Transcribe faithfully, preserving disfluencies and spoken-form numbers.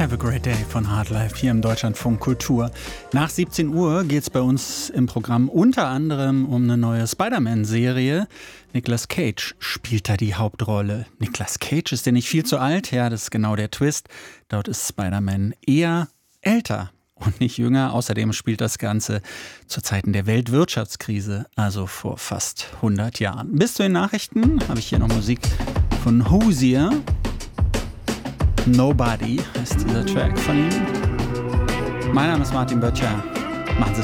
Have a Great Day von Hardlife hier im Deutschlandfunk Kultur. Nach siebzehn Uhr geht es bei uns im Programm unter anderem um eine neue Spider-Man-Serie. Nicolas Cage spielt da die Hauptrolle. Nicolas Cage ist ja nicht viel zu alt, ja, das ist genau der Twist. Dort ist Spider-Man eher älter und nicht jünger. Außerdem spielt das Ganze zu Zeiten der Weltwirtschaftskrise, also vor fast hundert Jahren. Bis zu den Nachrichten habe ich hier noch Musik von Hozier. Nobody heißt dieser Track von ihm. Mein Name ist Martin Böttcher. Machen Sie es